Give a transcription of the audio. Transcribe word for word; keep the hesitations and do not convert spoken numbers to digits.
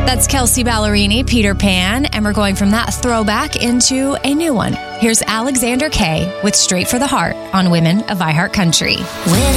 That's Kelsea Ballerini, Peter Pan, and we're going from that throwback into a new one. Here's Alexander Kay with Straight for the Heart on Women of iHeart Country. Where